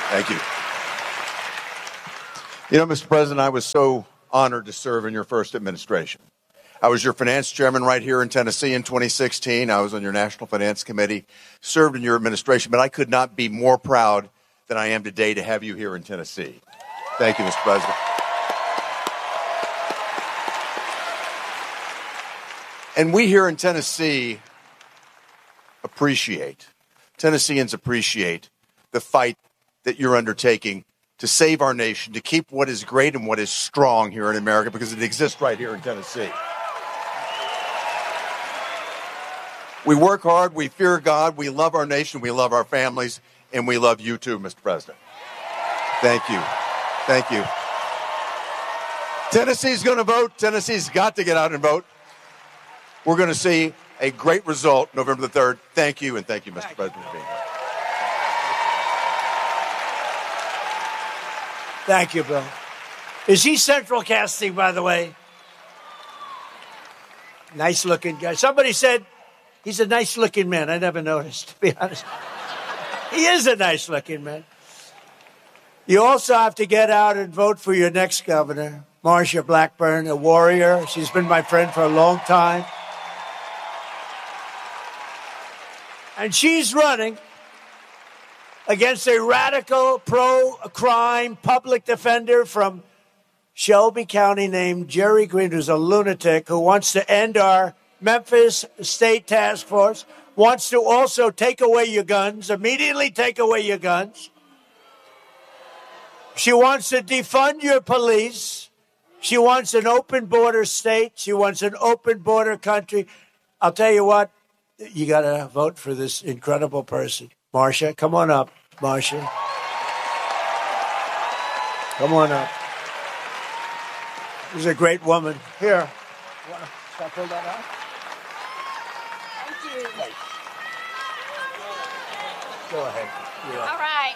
Thank you. You know, Mr. President, I was so honored to serve in your first administration. I was your finance chairman right here in Tennessee in 2016. I was on your National Finance Committee, served in your administration, but I could not be more proud than I am today to have you here in Tennessee. Thank you, Mr. President. And we here in Tennessee Tennesseans appreciate the fight that you're undertaking to save our nation, to keep what is great and what is strong here in America, because it exists right here in Tennessee. We work hard, we fear God, we love our nation, we love our families, and we love you too, Mr. President. Thank you. Thank you. Tennessee's going to vote. Tennessee's got to get out and vote. We're going to see a great result November the 3rd. Thank you, and thank you, Mr. President, for being here. Thank you, Bill. Is he central casting, by the way? Nice-looking guy. Somebody said he's a nice-looking man. I never noticed, to be honest. He is a nice-looking man. You also have to get out and vote for your next governor, Marsha Blackburn, a warrior. She's been my friend for a long time. And she's running against a radical pro-crime public defender from Shelby County named Jerry Green, who's a lunatic who wants to end our Memphis State Task Force, wants to also take away your guns, immediately take away your guns. She wants to defund your police. She wants an open border state. She wants an open border country. I'll tell you what, you got to vote for this incredible person. Marsha, come on up. Marsha. Come on up. She's a great woman. Here. Should I pull that out? Thank you. Go ahead. All right.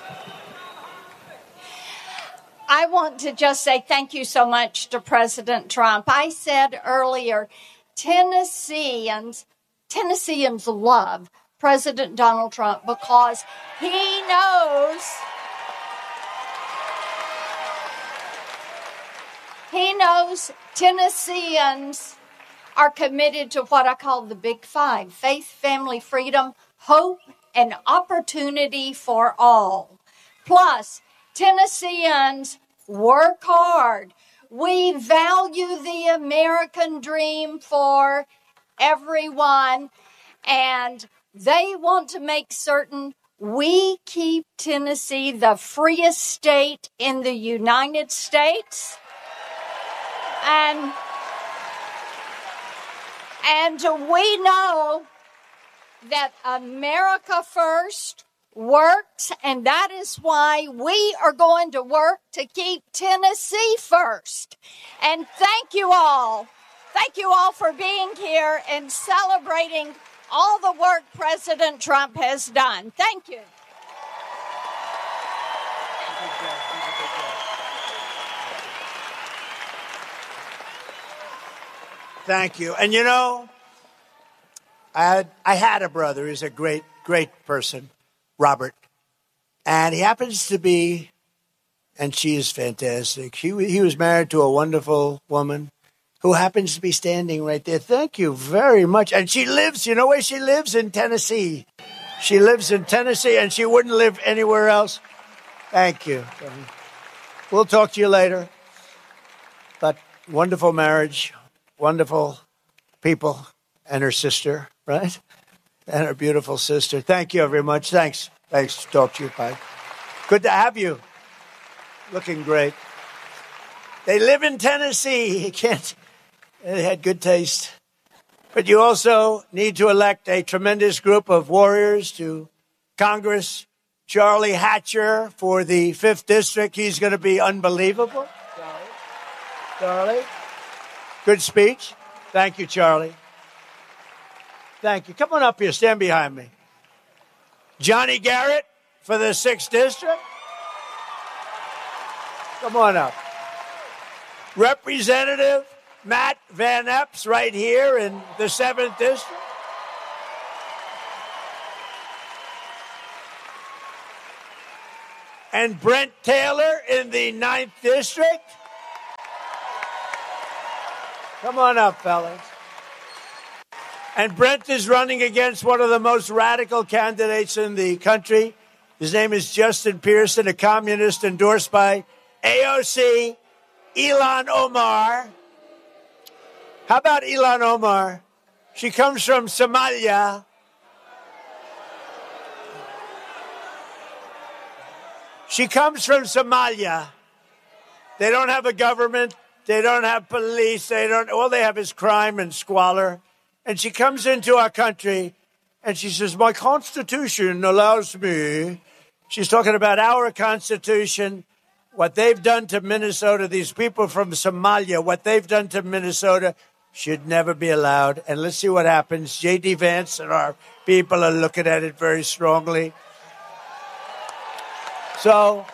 I want to just say thank you so much to President Trump. I said earlier, Tennesseans love President Donald Trump because he knows Tennesseans are committed to what I call the Big Five: faith, family, freedom, hope, and opportunity for all. Plus, Tennesseans work hard. We value the American dream for everyone, and they want to make certain we keep Tennessee the freest state in the United States. And we know that America first works, and that is why we are going to work to keep Tennessee first. And thank you all. Thank you all for being here and celebrating all the work President Trump has done. Thank you. Thank you. And you know, I had a brother who's a great, great person, Robert. And he happens to be, and she is fantastic. He was married to a wonderful woman who happens to be standing right there. Thank you very much. And she lives, you know where she lives? In Tennessee. She lives in Tennessee, and she wouldn't live anywhere else. Thank you. We'll talk to you later. But wonderful marriage, wonderful people, and her sister, right? And her beautiful sister. Thank you very much. Thanks. Thanks to talk to you. Bye. Good to have you. Looking great. They live in Tennessee. You can't. They had good taste. But you also need to elect a tremendous group of warriors to Congress. Charlie Hatcher for the 5th District. He's going to be unbelievable. Charlie. Good speech. Thank you, Charlie. Thank you. Come on up here. Stand behind me. Johnny Garrett for the 6th District. Come on up. Representative Matt Van Epps right here in the 7th District. And Brent Taylor in the 9th District. Come on up, fellas. And Brent is running against one of the most radical candidates in the country. His name is Justin Pearson, a communist endorsed by AOC, Ilhan Omar. How about Ilhan Omar? She comes from Somalia. She comes from Somalia. They don't have a government. They don't have police. All they have is crime and squalor. And she comes into our country and she says, my Constitution allows me. She's talking about our Constitution, what they've done to Minnesota, these people from Somalia, what they've done to Minnesota should never be allowed. And let's see what happens. J.D. Vance and our people are looking at it very strongly. So,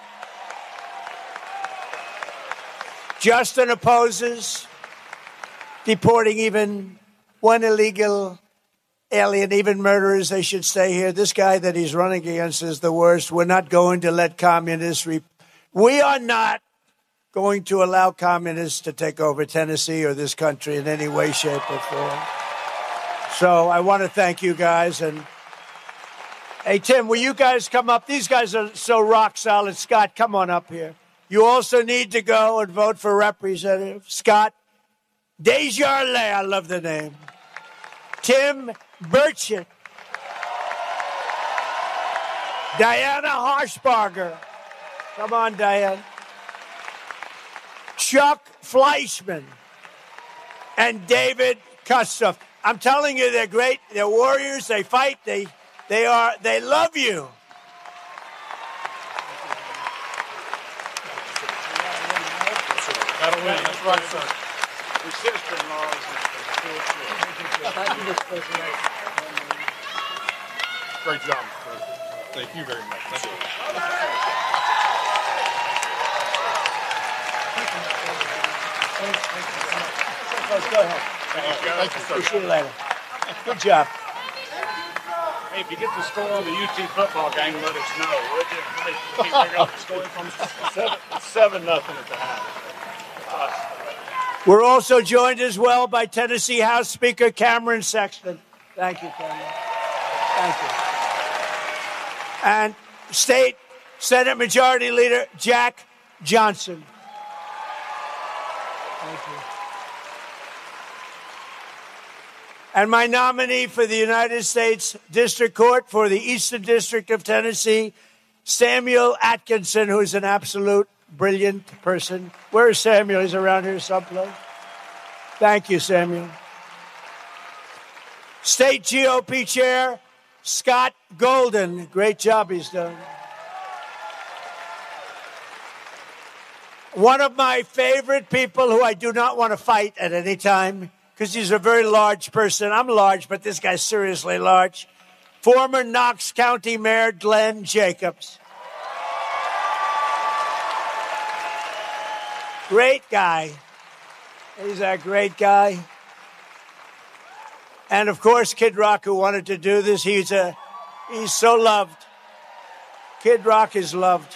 Justin opposes deporting even one illegal alien, even murderers. They should stay here. This guy that he's running against is the worst. We're not going to let communists. We are not going to allow communists to take over Tennessee or this country in any way, shape, or form. So I want to thank you guys. And hey, Tim, will you guys come up? These guys are so rock solid. Scott, come on up here. You also need to go and vote for Representative Scott Desjardins. I love the name. Tim Burchett. Diana Harshbarger. Come on, Diane. Chuck Fleischman. And David Kustoff. I'm telling you, they're great. They're warriors. They fight. They love you. That'll win. That's right, sir. Your sister-in-law is great job. Thank you very much. Thank you. Go ahead. Thank you, sir. We'll see you later. Good job. Hey, if you get the score on the UT football game, let us know, would you? Can you figure out the score from 7-0 at the half. We're also joined as well by Tennessee House Speaker Cameron Sexton. Thank you, Cameron. Thank you. And State Senate Majority Leader Jack Johnson. Thank you. And my nominee for the United States District Court for the Eastern District of Tennessee, Samuel Atkinson, who is an absolute brilliant person. Where is Samuel? He's around here someplace. Thank you, Samuel. State GOP Chair, Scott Golden. Great job he's done. One of my favorite people who I do not want to fight at any time, because he's a very large person. I'm large, but this guy's seriously large. Former Knox County Mayor Glenn Jacobs. Great guy. He's a great guy. And of course, Kid Rock, who wanted to do this. He's so loved. Kid Rock is loved.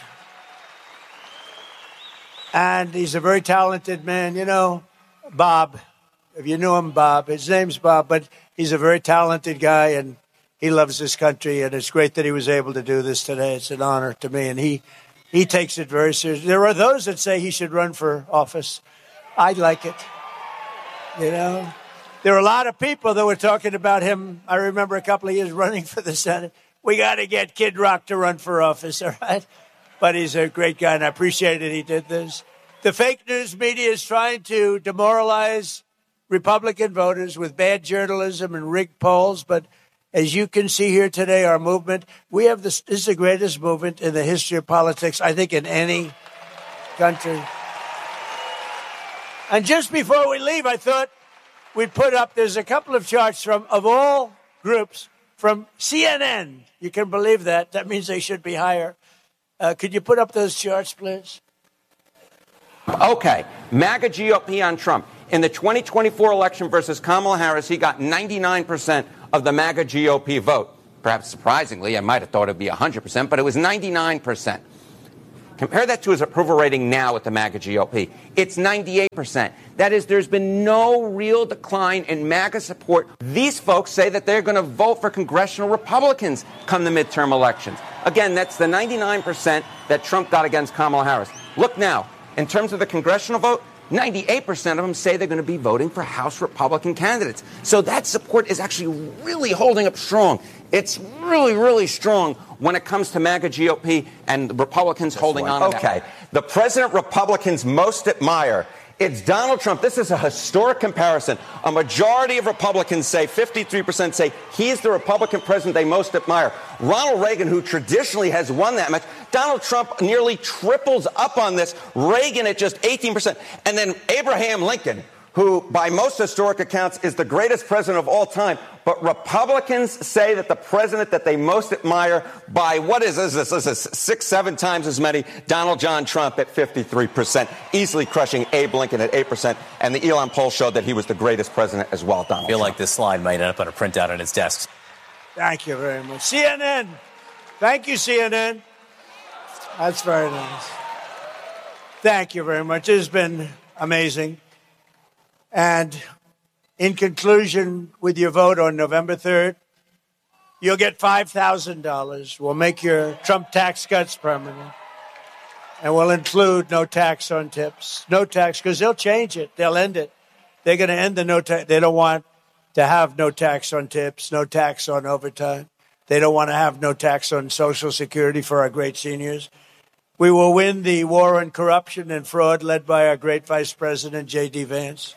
And he's a very talented man. You know, Bob, if you knew him, Bob, his name's Bob, but he's a very talented guy and he loves this country. And it's great that he was able to do this today. It's an honor to me. And he takes it very seriously. There are those that say he should run for office. I'd like it. You know, there are a lot of people that were talking about him. I remember a couple of years running for the Senate. We got to get Kid Rock to run for office, all right? But he's a great guy, and I appreciate it he did this. The fake news media is trying to demoralize Republican voters with bad journalism and rigged polls, but as you can see here today, our movement, we have this is the greatest movement in the history of politics, I think, in any country. And just before we leave, I thought we'd put up, there's a couple of charts of all groups from CNN. You can believe that. That means they should be higher. Could you put up those charts, please? Okay. MAGA GOP on Trump. In the 2024 election versus Kamala Harris, he got 99% of the MAGA GOP vote. Perhaps surprisingly, I might have thought it would be 100%, but it was 99%. Compare that to his approval rating now with the MAGA GOP. It's 98%. That is, there's been no real decline in MAGA support. These folks say that they're going to vote for congressional Republicans come the midterm elections. Again, that's the 99% that Trump got against Kamala Harris. Look now, in terms of the congressional vote, 98% of them say they're going to be voting for House Republican candidates. So that support is actually really holding up strong. It's really, really strong when it comes to MAGA GOP and Republicans holding on to that. Okay. The president Republicans most admire, it's Donald Trump. This is a historic comparison. A majority of Republicans say, 53% say, he's the Republican president they most admire. Ronald Reagan, who traditionally has won that match, Donald Trump nearly triples up on this. Reagan at just 18%. And then Abraham Lincoln, who by most historic accounts is the greatest president of all time. But Republicans say that the president that they most admire by, what is this? This is 6-7 times as many, Donald John Trump at 53%, easily crushing Abe Lincoln at 8%. And the Elon poll showed that he was the greatest president as well, Donald I feel Trump. like this slide might end up on a printout on his desk. Thank you very much. CNN. Thank you, CNN. That's very nice. Thank you very much. It has been amazing. And in conclusion, with your vote on November 3rd, you'll get $5,000. We'll make your Trump tax cuts permanent. And we'll include no tax on tips. No tax, because they'll change it. They'll end it. They're going to end the no tax. They don't want to have no tax on tips, no tax on overtime. They don't want to have no tax on Social Security for our great seniors. We will win the war on corruption and fraud led by our great Vice President, J.D. Vance.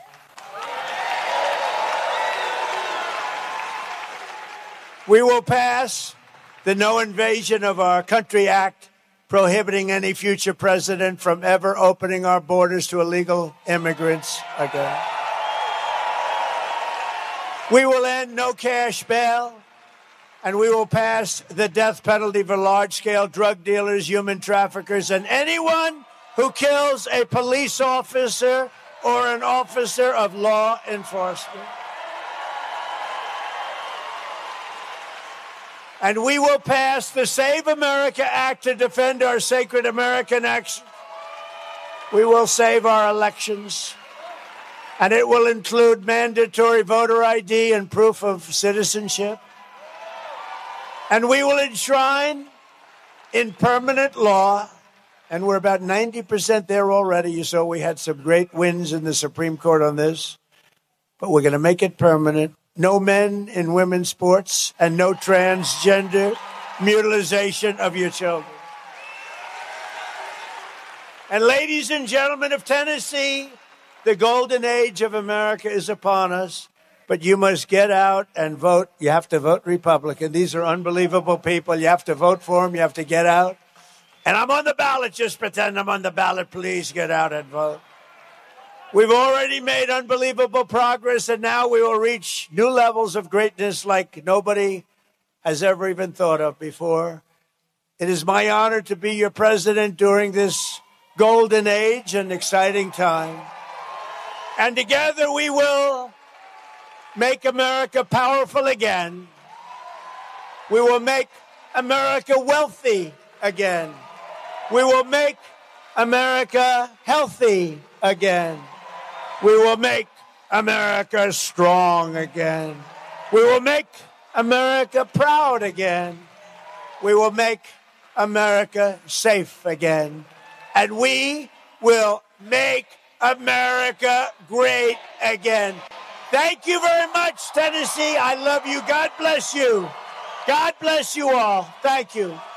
We will pass the No Invasion of Our Country Act, prohibiting any future president from ever opening our borders to illegal immigrants again. We will end no cash bail, and we will pass the death penalty for large-scale drug dealers, human traffickers, and anyone who kills a police officer or an officer of law enforcement. And we will pass the Save America Act to defend our sacred American actions. We will save our elections. And it will include mandatory voter ID and proof of citizenship. And we will enshrine in permanent law, and we're about 90% there already. You saw we had some great wins in the Supreme Court on this. But we're going to make it permanent. No men in women's sports and no transgender mutilation of your children. And ladies and gentlemen of Tennessee, the golden age of America is upon us, but you must get out and vote. You have to vote Republican. These are unbelievable people. You have to vote for them. You have to get out. And I'm on the ballot. Just pretend I'm on the ballot. Please get out and vote. We've already made unbelievable progress, and now we will reach new levels of greatness like nobody has ever even thought of before. It is my honor to be your president during this golden age and exciting time. And together we will make America powerful again. We will make America wealthy again. We will make America healthy again. We will make America strong again. We will make America proud again. We will make America safe again. And we will make America great again. Thank you very much, Tennessee. I love you. God bless you. God bless you all. Thank you.